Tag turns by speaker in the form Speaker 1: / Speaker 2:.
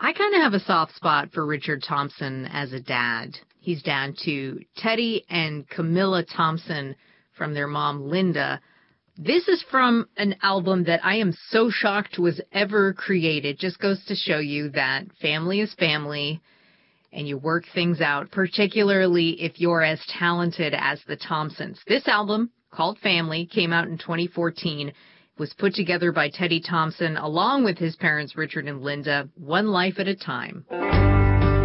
Speaker 1: I kind of have a soft spot for Richard Thompson as a dad. He's dad to Teddy and Camilla Thompson from their mom, Linda. This is from an album that I am so shocked was ever created. Just goes to show you that family is family and you work things out, particularly if you're as talented as the Thompsons. This album, called Family, came out in 2014. It was put together by Teddy Thompson along with his parents, Richard and Linda, one life at a time.